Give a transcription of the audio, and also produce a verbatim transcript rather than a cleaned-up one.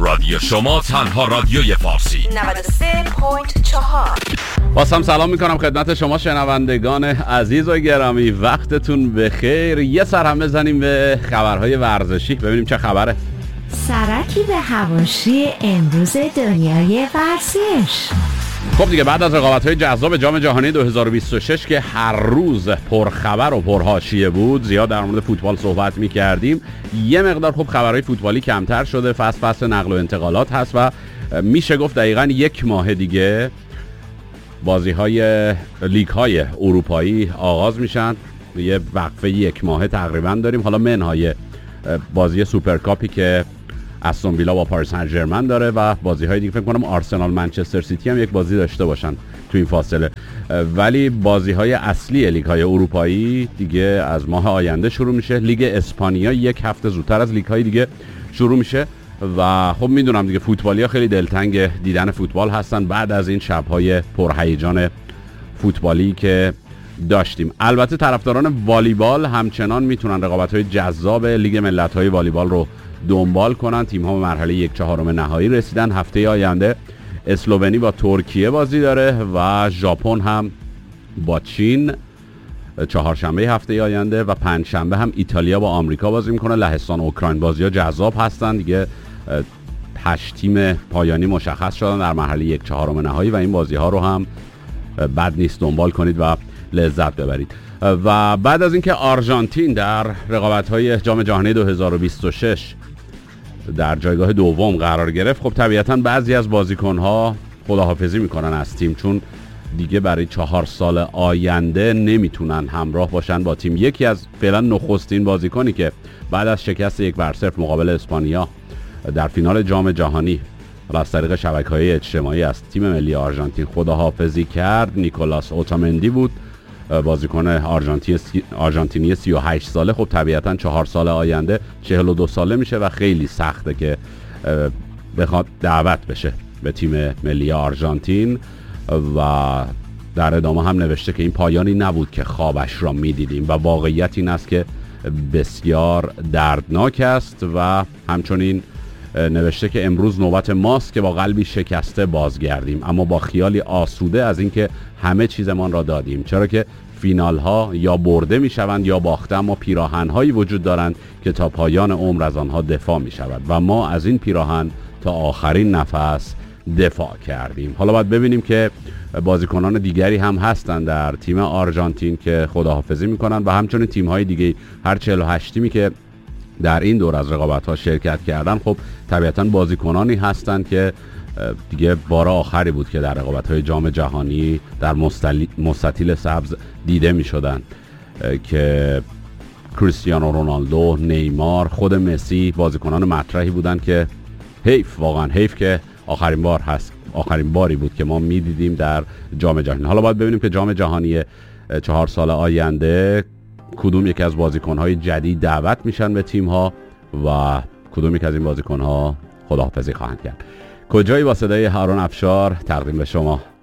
رادیو شما تنها رادیوی فارسی نود و سه ممیز چهار. بازم سلام میکنم خدمت شما شنوندگان عزیز و گرامی، وقتتون بخیر. یه سر هم بزنیم به خبرهای ورزشی ببینیم چه خبره. سرکی به حواشی امروز دنیای ورزش. خب دیگه بعد از رقابت‌های جذاب جام جهانی دو هزار و بیست و شش که هر روز پرخبر و پرحاشیه بود، زیاد در مورد فوتبال صحبت می‌کردیم، یه مقدار خب خبرهای فوتبالی کمتر شده. فصل فصل نقل و انتقالات هست و میشه گفت دقیقاً یک ماه دیگه بازی‌های لیگ‌های اروپایی آغاز میشن. یه وقفه یک ماهه تقریباً داریم، حالا منهای بازی سوپرکاپی که استون ویلا با پاریس سن ژرمن داره و بازی‌های دیگه، فکر کنم آرسنال منچستر سیتی هم یک بازی داشته باشن تو این فاصله، ولی بازی‌های اصلی لیگ‌های اروپایی دیگه از ماه آینده شروع میشه. لیگ اسپانیا یک هفته زودتر از لیگ‌های دیگه شروع میشه و خب میدونم دیگه فوتبالی‌ها خیلی دلتنگ دیدن فوتبال هستن بعد از این شب‌های پرهیجان فوتبالی که داشتیم. البته طرفداران والیبال همچنان میتونن رقابت‌های جذاب لیگ ملت‌های والیبال رو دنبال کنن. تیم‌ها به مرحله یک چهارم نهایی رسیدن. هفته آینده اسلوونی با ترکیه بازی داره و ژاپن هم با چین. چهارشنبه هفته آینده و پنجشنبه هم ایتالیا با آمریکا بازی میکنه. لهستان و اوکراین بازی‌ها جذاب هستن دیگه. هشت تیم پایانی مشخص شدن در مرحله یک چهارم نهایی و این بازی‌ها رو هم بد نیست دنبال کنید و لذت ببرید. و بعد از اینکه آرژانتین در رقابت‌های جام جهانی دو هزار و بیست و شش در جایگاه دوم قرار گرفت، خب طبیعتاً بعضی از بازیکن‌ها خداحافظی میکنن از تیم، چون دیگه برای چهار سال آینده نمیتونن همراه باشن با تیم. یکی از فعلا نخستین بازیکنی که بعد از شکست یک بر صفر مقابل اسپانیا در فینال جام جهانی از طریق شبکه‌های اجتماعی از تیم ملی آرژانتین خداحافظی کرد نیکولاس اوتامندی بود، بازیکن آرژانتینی آرژانتینی سی و هشت ساله. خب طبیعتاً چهار سال آینده چهل و دو ساله میشه و خیلی سخته که بخواد دعوت بشه به تیم ملی آرژانتین. و در ادامه هم نوشته که این پایانی نبود که خوابش را میدیدیم و واقعیت این است که بسیار دردناک است. و همچنین نوشته که امروز نوبت ماست که با قلبی شکسته بازگردیم، اما با خیالی آسوده از اینکه همه چیزمان را دادیم، چرا که فینال ها یا برده می شوند یا باخته، اما پیراهن هایی وجود دارند که تا پایان عمر از آنها دفاع می شود و ما از این پیراهن تا آخرین نفس دفاع کردیم. حالا باید ببینیم که بازیکنان دیگری هم هستن در تیم آرژانتین که خداحافظی میکنن و همچنین تیم های دیگه. هر چهل و هشت تیمی که در این دور از رقابت ها شرکت کردن، خب طبیعتاً بازیکنانی هستن که دیگه بار آخری بود که در رقابت های جام جهانی در مستطیل سبز دیده می شدن که کریستیانو رونالدو، نیمار، خود مسی بازیکنان مطرحی بودن که حیف، واقعا حیف که آخرین بار هست آخرین باری بود که ما می دیدیم در جام جهانی. حالا باید ببینیم که جام جهانی چهار سال آینده کدوم یک از بازیکن‌های جدید دعوت میشن به تیم‌ها و کدوم یک از این بازیکن‌ها خداحافظی خواهند کرد. کجایی با صدای هارون افشار تقدیم به شما.